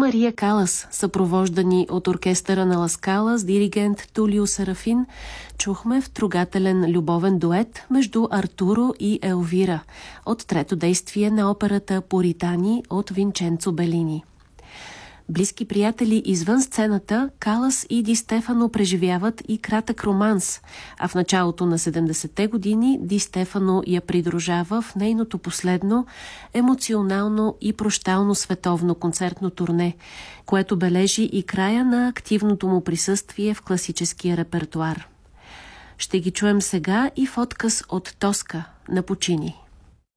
Мария Калас, съпровождани от оркестъра на Ла Скала с диригент Тулио Серафин, чухме в трогателен любовен дует между Артуро и Елвира от трето действие на операта Поритани от Винченцо Белини. Близки приятели извън сцената, Калас и Ди Стефано преживяват и кратък романс, а в началото на 70-те години Ди Стефано я придружава в нейното последно емоционално и прощално световно концертно турне, което бележи и края на активното му присъствие в класическия репертуар. Ще ги чуем сега и в откъс от Тоска на Пучини.